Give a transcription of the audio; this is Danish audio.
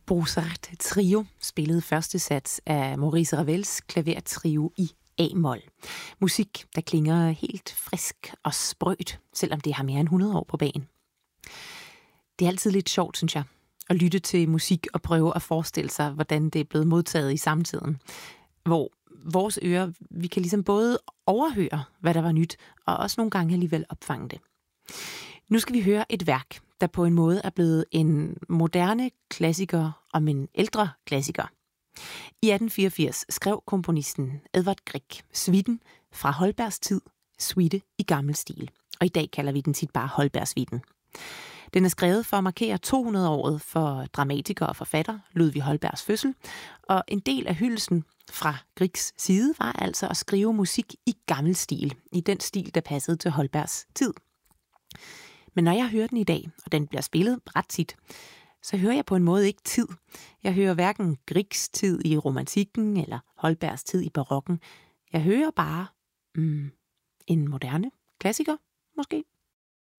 Bossart Trio spillede første sats af Maurice Ravels klavertrio i A-mol. Musik, der klinger helt frisk og sprødt, selvom det har mere end 100 år på bagen. Det er altid lidt sjovt, synes jeg, at lytte til musik og prøve at forestille sig, hvordan det er blevet modtaget i samtiden. Hvor vores ører, vi kan ligesom både overhøre, hvad der var nyt, og også nogle gange alligevel opfange det. Nu skal vi høre et værk, der på en måde er blevet en moderne klassiker om en ældre klassiker. I 1884 skrev komponisten Edvard Grieg suiten fra Holbergs tid, suite i gammel stil. Og i dag kalder vi den tit bare Holberg-suiten. Den er skrevet for at markere 200-året for dramatiker og forfatter Ludvig Holbergs fødsel, og en del af hyldelsen fra Griegs side var altså at skrive musik i gammel stil, i den stil, der passede til Holbergs tid. Men når jeg hører den i dag, og den bliver spillet ret tit, så hører jeg på en måde ikke tid. Jeg hører hverken Griegs tid i romantikken eller Holbergs tid i barokken. Jeg hører bare en moderne klassiker, måske.